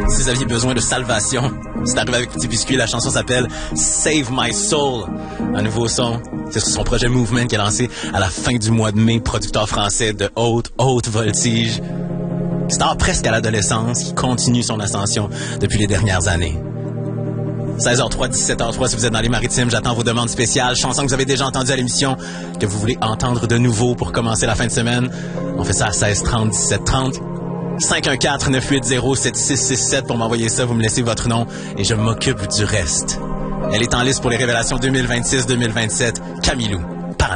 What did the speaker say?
Si vous aviez besoin de salvation, c'est arrivé avec Petit Biscuit. La chanson s'appelle Save My Soul. Un nouveau son. C'est son projet Movement qui est lancé à la fin du mois de mai. Producteur français de haute voltige. Star presque à l'adolescence qui continue son ascension depuis les dernières années. 16h03, 17h03, si vous êtes dans les Maritimes, j'attends vos demandes spéciales, chansons que vous avez déjà entendues à l'émission, que vous voulez entendre de nouveau pour commencer la fin de semaine. On fait ça à 16h30, 17h30. 514-980-7667 pour m'envoyer ça, vous me laissez votre nom et je m'occupe du reste. Elle est en liste pour les révélations 2026-2027, Camilou.